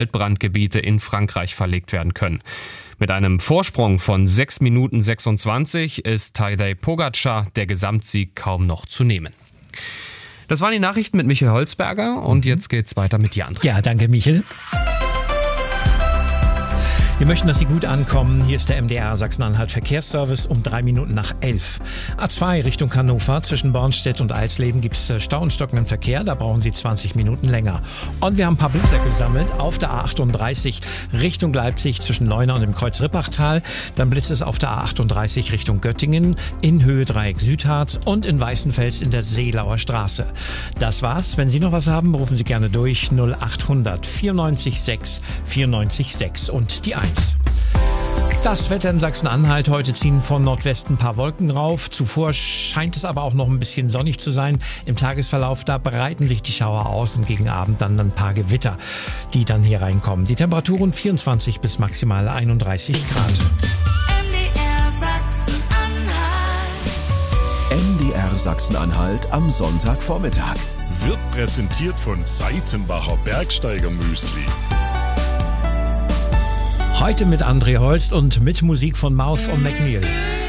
Waldbrandgebiete in Frankreich verlegt werden können. Mit einem Vorsprung von 6 Minuten 26 ist Tadej Pogačar der Gesamtsieg kaum noch zu nehmen. Das waren die Nachrichten mit Michael Holzberger und jetzt geht's weiter mit Jan. Ja, danke Michael. Wir möchten, dass Sie gut ankommen. Hier ist der MDR Sachsen-Anhalt Verkehrsservice um 3 Minuten nach 11. A2 Richtung Hannover. Zwischen Bornstedt und Eisleben gibt es Stau und stockenden Verkehr. Da brauchen Sie 20 Minuten länger. Und wir haben ein paar Blitzer gesammelt auf der A38 Richtung Leipzig zwischen Leuna und dem Kreuz-Rippachtal. Dann blitzt es auf der A38 Richtung Göttingen in Höhe Dreieck Südharz und in Weißenfels in der Seelauer Straße. Das war's. Wenn Sie noch was haben, rufen Sie gerne durch 0800 94 6 94 6 und die 1. Das Wetter in Sachsen-Anhalt. Heute ziehen von Nordwesten ein paar Wolken rauf. Zuvor scheint es aber auch noch ein bisschen sonnig zu sein. Im Tagesverlauf, da breiten sich die Schauer aus und gegen Abend dann ein paar Gewitter, die dann hier reinkommen. Die Temperaturen 24 bis maximal 31 Grad. MDR Sachsen-Anhalt am Sonntagvormittag. Wird präsentiert von Seitenbacher Bergsteigermüsli. Heute mit André Holst und mit Musik von Mouth und McNeil.